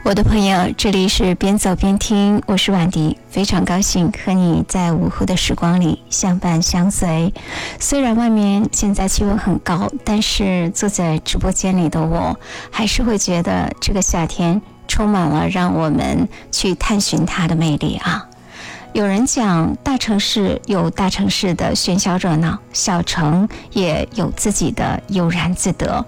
我的朋友，这里是边走边听，我是婉迪，非常高兴和你在午后的时光里相伴相随。虽然外面现在气温很高，但是坐在直播间里的我，还是会觉得这个夏天充满了让我们去探寻它的魅力啊。有人讲，大城市有大城市的喧嚣热闹，小城也有自己的悠然自得。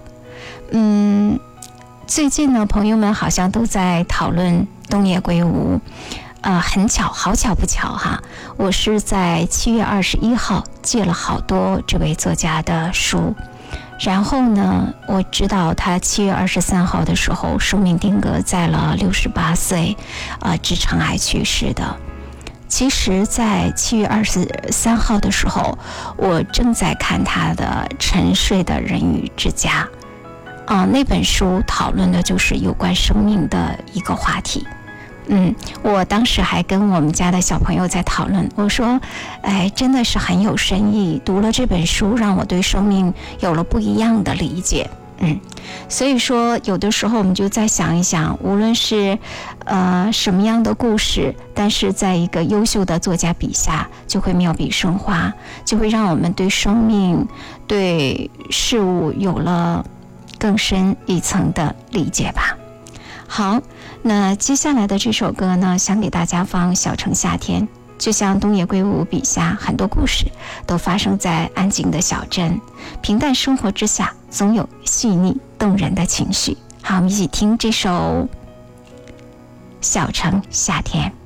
最近呢，朋友们好像都在讨论东野圭吾，很巧，好巧不巧哈，我是在7月21号借了好多这位作家的书，然后呢，我知道他7月23号的时候寿命定格在了68岁，直肠癌去世的。其实在7月23号的时候，我正在看他的《沉睡的人与之家》。那本书讨论的就是有关生命的一个话题。我当时还跟我们家的小朋友在讨论，我说真的是很有深意，读了这本书让我对生命有了不一样的理解。所以说有的时候我们就再想一想，无论是什么样的故事，但是在一个优秀的作家笔下就会妙笔生花，就会让我们对生命对事物有了更深一层的理解吧。好，那接下来的这首歌呢，想给大家放《小城夏天》。就像东野圭吾笔下，很多故事都发生在安静的小镇，平淡生活之下总有细腻动人的情绪。好，我们一起听这首《小城夏天》。